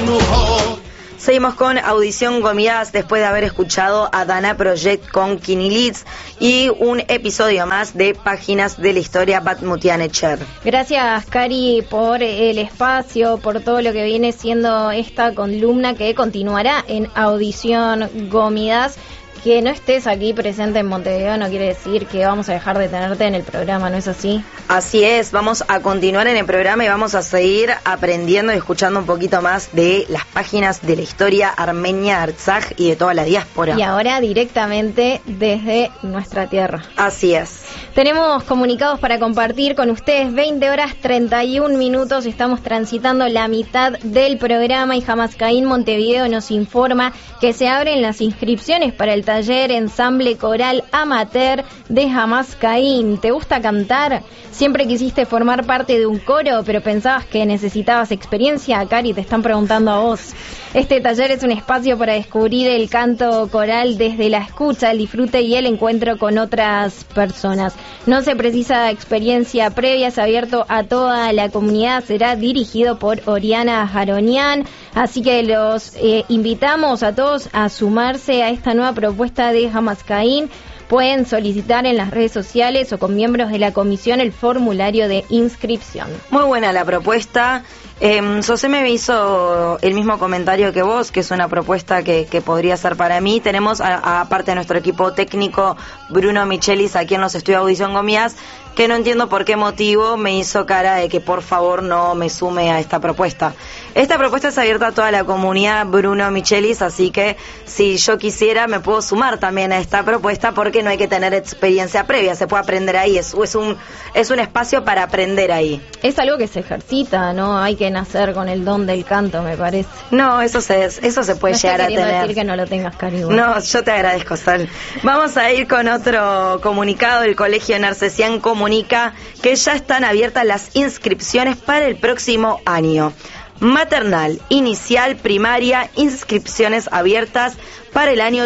Seguimos con Audición Gomidas después de haber escuchado a Dana Project con Kini Leeds y un episodio más de Páginas de la Historia Batmutianecher. Gracias, Cari, por el espacio, por todo lo que viene siendo esta columna que continuará en Audición Gomidas. Que no estés aquí presente en Montevideo no quiere decir que vamos a dejar de tenerte en el programa, ¿no es así? Así es, vamos a continuar en el programa y vamos a seguir aprendiendo y escuchando un poquito más de las páginas de la historia armenia, Artsaj y de toda la diáspora. Y ahora directamente desde nuestra tierra. Así es. Tenemos comunicados para compartir con ustedes, 20 horas 31 minutos, estamos transitando la mitad del programa y Hamascaín Montevideo nos informa que se abren las inscripciones para el taller Ensamble Coral Amateur de Hamascaín. ¿Te gusta cantar? ¿Siempre quisiste formar parte de un coro, pero pensabas que necesitabas experiencia? Cari, te están preguntando a vos. Este taller es un espacio para descubrir el canto coral desde la escucha, el disfrute y el encuentro con otras personas. No se precisa experiencia previa, es abierto a toda la comunidad, será dirigido por Oriana Jaronian, así que los invitamos a todos a sumarse a esta nueva propuesta de Hamascaín. Pueden solicitar en las redes sociales o con miembros de la comisión el formulario de inscripción. Muy buena la propuesta. José me hizo el mismo comentario que vos, que es una propuesta que podría ser para mí. Tenemos, aparte de nuestro equipo técnico, Bruno Michelis, aquí en los estudios Audición Gomidas, que no entiendo por qué motivo me hizo cara de que por favor no me sume a esta propuesta. Esta propuesta es abierta a toda la comunidad, Bruno Michelis, así que si yo quisiera me puedo sumar también a esta propuesta porque no hay que tener experiencia previa, se puede aprender ahí, es un espacio para aprender ahí. Es algo que se ejercita, ¿no? Hay que nacer con el don del canto, me parece. No, eso se puede llegar a tener. No decir que no lo tengas, Cari. No, yo te agradezco, Sal. Vamos a ir con otro comunicado. El Colegio Narcesian comunica que ya están abiertas las inscripciones para el próximo año. Maternal, inicial, primaria, inscripciones abiertas para el año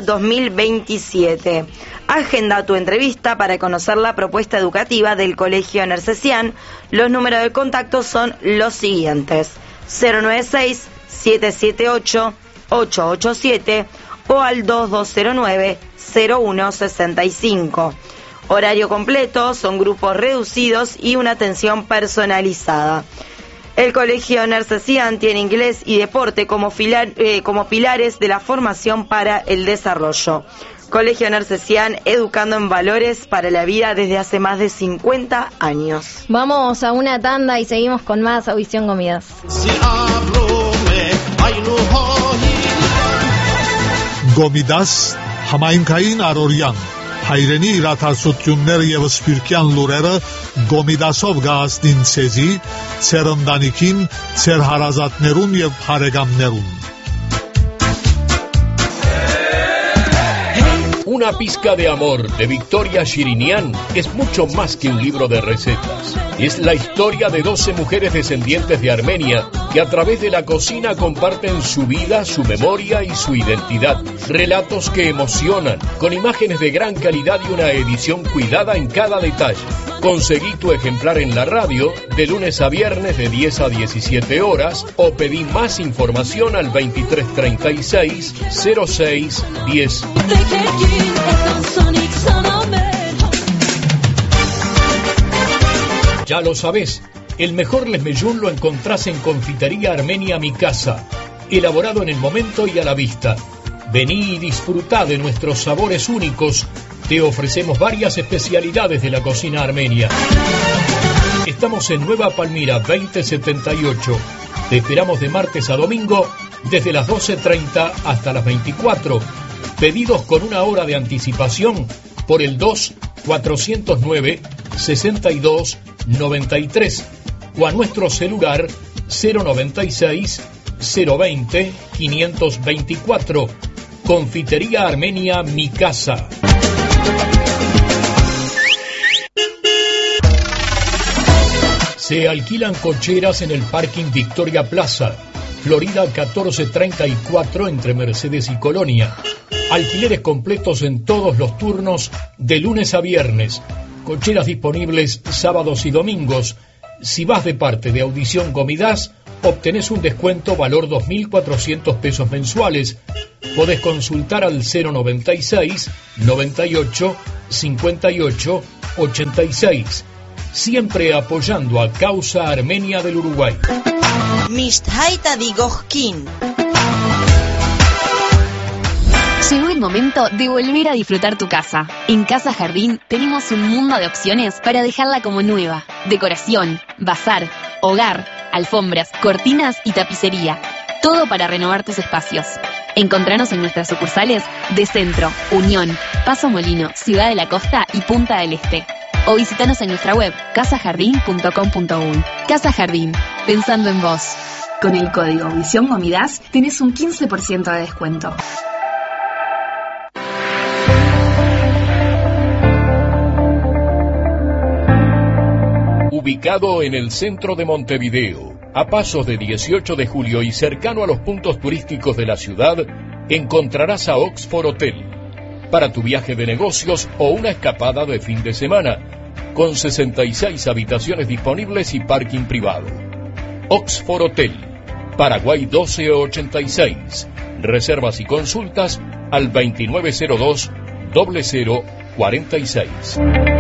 2027. Agenda tu entrevista para conocer la propuesta educativa del Colegio Narcesian. Los números de contacto son los siguientes: 096-778-887 o al 2209-0165. Horario completo, son grupos reducidos y una atención personalizada. El Colegio Narcesian tiene inglés y deporte como pilares de la formación para el desarrollo. Colegio Narcesian, educando en valores para la vida desde hace más de 50 años. Vamos a una tanda y seguimos con más Audición Gomidas. Gomidas, Համայնքային առօրյան, հայրենի իրադարձություններ եւ սփյուռքյան լուրերը Գոմիդասով գահստին ցեզի, ցեր ընտանիքին, ցեր հարազատներուն եւ հարեգամներուն. Una pizca de amor de Victoria Shirinian es mucho más que un libro de recetas. Es la historia de 12 mujeres descendientes de Armenia que a través de la cocina comparten su vida, su memoria y su identidad. Relatos que emocionan, con imágenes de gran calidad y una edición cuidada en cada detalle. Conseguí tu ejemplar en la radio de lunes a viernes de 10 a 17 horas o pedí más información al 2336 06 10. Ya lo sabés, el mejor lesmellún lo encontrás en Confitería Armenia Mi Casa, elaborado en el momento y a la vista. Vení y disfrutá de nuestros sabores únicos. Te ofrecemos varias especialidades de la cocina armenia. Estamos en Nueva Palmira 2078. Te esperamos de martes a domingo desde las 12:30 hasta las 24. Pedidos con una hora de anticipación por el 2-409-6293 o a nuestro celular 096 020 524. Confitería Armenia Mi Casa. Se alquilan cocheras en el parking Victoria Plaza, Florida 1434 entre Mercedes y Colonia. Alquileres completos en todos los turnos de lunes a viernes. Cocheras disponibles sábados y domingos. Si vas de parte de Audición Gomidas, obtenés un descuento valor 2.400 pesos mensuales. Podés consultar al 096 98 58 86. Siempre apoyando a Causa Armenia del Uruguay. Mishtaita Digojkin. Llegó el momento de volver a disfrutar tu casa. En Casa Jardín tenemos un mundo de opciones para dejarla como nueva. Decoración, bazar, hogar, alfombras, cortinas y tapicería. Todo para renovar tus espacios. Encontranos en nuestras sucursales de Centro, Unión, Paso Molino, Ciudad de la Costa y Punta del Este. O visitanos en nuestra web casajardin.com.uy. Casa Jardín, pensando en vos. Con el código Visión Gomidas tenés un 15% de descuento. Ubicado en el centro de Montevideo, a pasos de 18 de julio y cercano a los puntos turísticos de la ciudad, encontrarás a Oxford Hotel. Para tu viaje de negocios o una escapada de fin de semana, con 66 habitaciones disponibles y parking privado. Oxford Hotel, Paraguay 1286. Reservas y consultas al 2902-0046.